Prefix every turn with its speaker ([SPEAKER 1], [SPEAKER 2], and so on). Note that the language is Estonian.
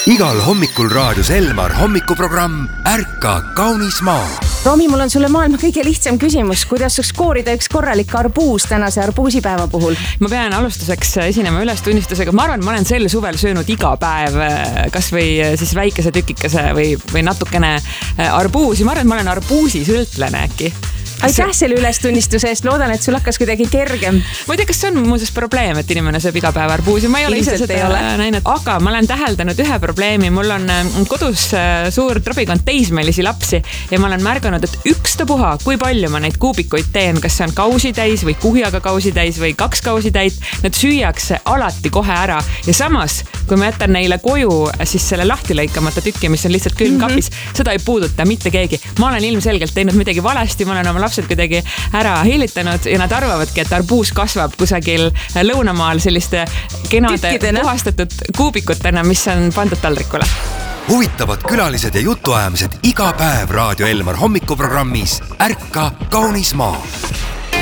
[SPEAKER 1] Igal hommikul raadios Elmar hommikuprogramm Ärka kaunis maa.
[SPEAKER 2] Romi, mul on sulle maailma kõige lihtsam küsimus. Kuidas saaks koorida üks korralik arbuus tänase arbuusipäeva puhul?
[SPEAKER 3] Ma pean alustuseks esinema ülestunnistusega. Ma arvan, ma olen sel suvel söönud iga päev kas või siis väikese tükikese või natukene arbuusi. Ma arvan, et ma olen arbuusi sõltlane äkki.
[SPEAKER 2] Aitäh selle ülestunnistuse eest. Loodan, et sul hakkas kuidagi kergem.
[SPEAKER 3] Ma ei tea, kas see on muuseas probleem, et inimene sööb iga päev arbuusi. Ma ei ole ise seda näinud. Aga ma olen täheldanud ühe probleemi. Mul on kodus suur trobikond teismelisi lapsi ja ma olen märganud, et ükstapuha, kui palju ma neid kuubikuid teen, kas see on kausitäis või kuhjaga kausitäis või 2 kausitäit, need süüakse alati kohe ära. Ja samas, kui ma jätan neile koju siis selle lahti lõikamata tükki, mis on lihtsalt külmkapis, seda ei puuduta mitte keegi. Ma olen ilmselgelt teinud midagi valesti, ma olen oma lapsed kuidagi ära hiilitanud ja nad arvavadki, et arbuus kasvab kusagil lõunamaal selliste kenade puhastatud kuubikutena, mis on pandud taldrikule.
[SPEAKER 1] Huvitavad külalised ja jutuajamised iga päev Raadio Elmar hommikuprogrammis Ärka kaunis maa.